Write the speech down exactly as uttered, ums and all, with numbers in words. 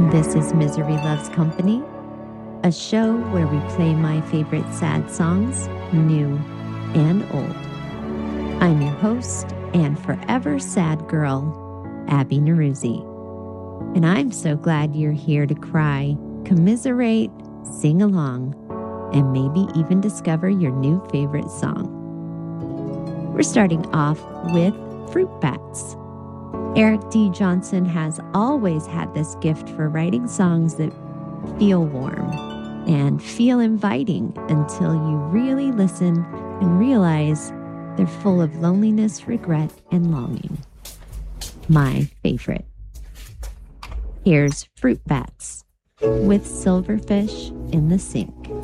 This is Misery Loves Company, a show where we play my favorite sad songs, new and old. I'm your host and forever sad girl, Abby Neruzzi. And I'm so glad you're here to cry, commiserate, sing along, and maybe even discover your new favorite song. We're starting off with Fruit Bats. Eric D. Johnson has always had this gift for writing songs that feel warm and feel inviting until you really listen and realize they're full of loneliness, regret, and longing. My favorite. Here's Fruit Bats with Silverfish in the Sink.